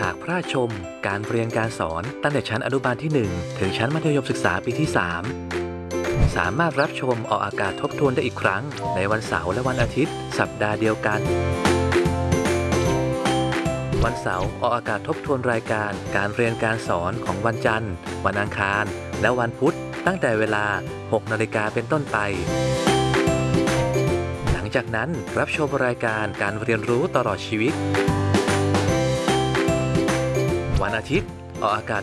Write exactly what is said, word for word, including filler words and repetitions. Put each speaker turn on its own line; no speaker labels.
ากพระราชชมการเรียนการสอนตั้งแต่ชั้นอนุบาลที่หนึ่งถึงชั้นมัธยมศึกษาปีที่สามสามารถรับชมออกอากาศทบทวนได้อีกครั้งในวันเสาร์และวันอาทิตย์สัปดาห์เดียวกันวันเสาร์ออกอากาศทบทวนรายการการเรียนการสอนของวันจันทร์วันอังคารและวันพุธตั้งแต่เวลา หกนาฬิกาเป็นต้นไปหลังจากนั้นรับชมรายการการเรียนรู้ตลอดชีวิตวันอาทิตย์ออกอากาศ